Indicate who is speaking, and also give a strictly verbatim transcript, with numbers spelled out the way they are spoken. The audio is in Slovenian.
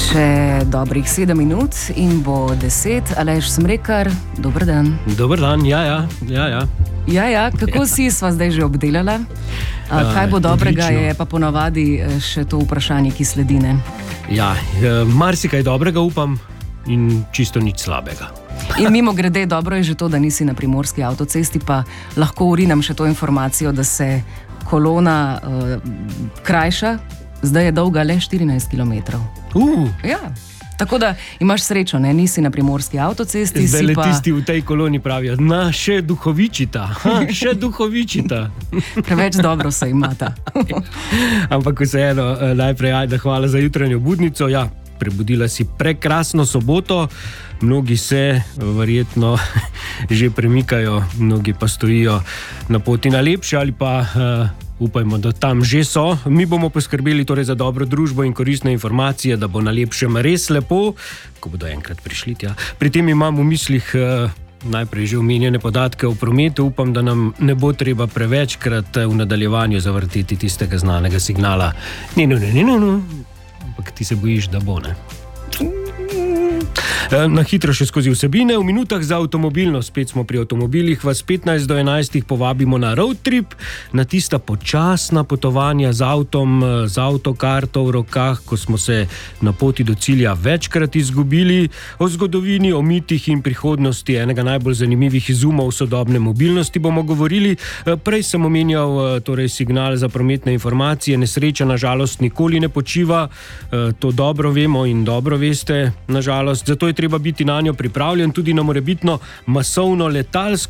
Speaker 1: Še dobrih sedem minut in bo deset. Aleš Smrekar, dober dan.
Speaker 2: Dober dan, ja, ja, ja, ja.
Speaker 1: Ja, ja, kako ja. si sva zdaj že obdelala? A, kaj bo dobrega, odlično. Je pa ponavadi še to vprašanje kisledine.
Speaker 2: Ja, marsikaj dobrega upam in čisto nič slabega.
Speaker 1: In mimo grede, dobro je že to, da nisi na primorski avtocesti, pa lahko urinam še to informacijo, da se kolona uh, krajša. Zdaj je dolga le štirinajst kilometrov.
Speaker 2: Uh.
Speaker 1: Ja. Tako da imaš srečo, ne? Nisi na primorski avtocesti.
Speaker 2: Zdaj le
Speaker 1: pa...
Speaker 2: tisti v tej koloni pravijo, na, še duhovičita, ha, še duhovičita.
Speaker 1: Preveč dobro se imata.
Speaker 2: Ampak vseeno, najprej ajde, hvala za jutranjo budnico. Ja, prebudila si prekrasno soboto. Mnogi se verjetno že premikajo, mnogi pa stojijo na poti na lepše ali pa uh, upajmo, da tam že so. Mi bomo poskrbeli torej za dobro družbo in koristne informacije, da bo na lepšem res lepo, ko bodo enkrat prišli tja. Pri tem imam v mislih uh, najprej že omenjene podatke o prometu. Upam, da nam ne bo treba prevečkrat v nadaljevanju zavrteti tistega znanega signala. Ne, ne, ne, ne, ne, ampak ti se bojiš, da bo, ne. Na hitro še skozi vsebine. V minutah za avtomobilno, spet smo pri avtomobilih, vas petnajst do enajstih povabimo na road trip, na tista počasna potovanja z avtom, z avtokarto v rokah, ko smo se na poti do cilja večkrat izgubili. O zgodovini, o mitih in prihodnosti enega najbolj zanimivih izumov sodobne mobilnosti bomo govorili. Prej sem omenjal torej signal za prometne informacije. Nesreča na žalost nikoli ne počiva. To dobro vemo in dobro veste, na žalost. Zato je treba biti na njo pripravljen, tudi na morebitno masovno letalsko